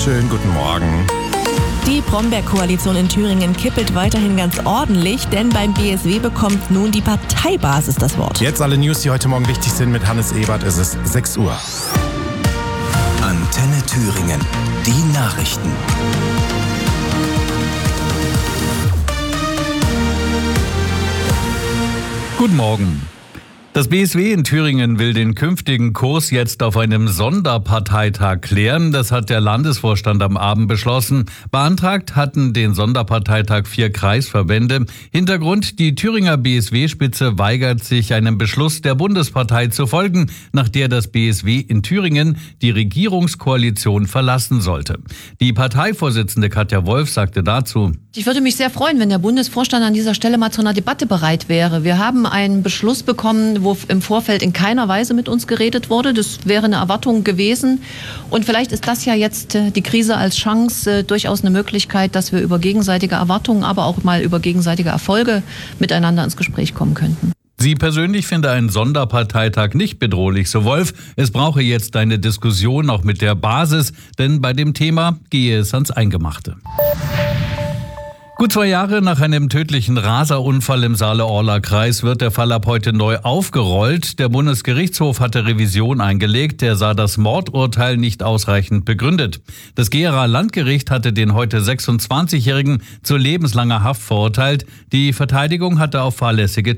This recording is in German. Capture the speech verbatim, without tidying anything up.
Schönen guten Morgen. Die Brombeer-Koalition in Thüringen kippelt weiterhin ganz ordentlich, denn beim B S W bekommt nun die Parteibasis das Wort. Jetzt alle News, die heute Morgen wichtig sind mit Hannes Ebert. Es ist sechs Uhr. Antenne Thüringen. Die Nachrichten. Guten Morgen. Das B S W in Thüringen will den künftigen Kurs jetzt auf einem Sonderparteitag klären. Das hat der Landesvorstand am Abend beschlossen. Beantragt hatten den Sonderparteitag vier Kreisverbände. Hintergrund: die Thüringer B S W-Spitze weigert sich, einem Beschluss der Bundespartei zu folgen, nach der das B S W in Thüringen die Regierungskoalition verlassen sollte. Die Parteivorsitzende Katja Wolf sagte dazu: Ich würde mich sehr freuen, wenn der Bundesvorstand an dieser Stelle mal zu einer Debatte bereit wäre. Wir haben einen Beschluss bekommen, wo im Vorfeld in keiner Weise mit uns geredet wurde. Das wäre eine Erwartung gewesen. Und vielleicht ist das ja jetzt die Krise als Chance durchaus eine Möglichkeit, dass wir über gegenseitige Erwartungen, aber auch mal über gegenseitige Erfolge miteinander ins Gespräch kommen könnten. Sie persönlich finde einen Sonderparteitag nicht bedrohlich, so Wolf. Es brauche jetzt eine Diskussion auch mit der Basis, denn bei dem Thema gehe es ans Eingemachte. Gut zwei Jahre nach einem tödlichen Raserunfall im Saale-Orla-Kreis wird der Fall ab heute neu aufgerollt. Der Bundesgerichtshof hatte Revision eingelegt. Er sah das Mordurteil nicht ausreichend begründet. Das Gera Landgericht hatte den heute sechsundzwanzigjährigen zu lebenslanger Haft verurteilt. Die Verteidigung hatte auf fahrlässige